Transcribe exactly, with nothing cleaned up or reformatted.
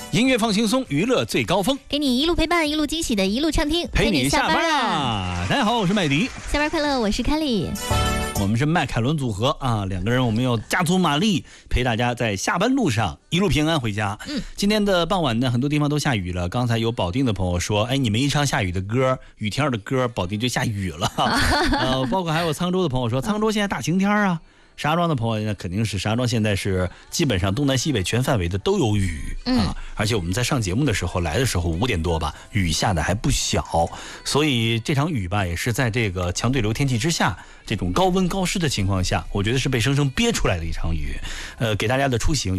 音乐放轻松，娱乐最高峰， 给你一路陪伴，一路惊喜的一路畅听， 陪你下班啦！大家好，我是麦迪， 下班快乐，我是凯莉。 我们是迈凯伦组合啊，两个人我们要加足马力，陪大家在下班路上一路平安回家。嗯，今天的傍晚呢，很多地方都下雨了。刚才有保定的朋友说，哎，你们一唱下雨的歌，雨天的歌，保定就下雨了。呃，包括还有沧州的朋友说，沧州现在大晴天啊。石家庄的朋友呢，肯定是石家庄现在是基本上东南西北全范围的都有雨、嗯、啊，而且我们在上节目的时候来的时候五点多吧，雨下的还不小，所以这场雨吧也是在这个强对流天气之下，这种高温高湿的情况下，我觉得是被生生憋出来的一场雨，呃，给大家的出行。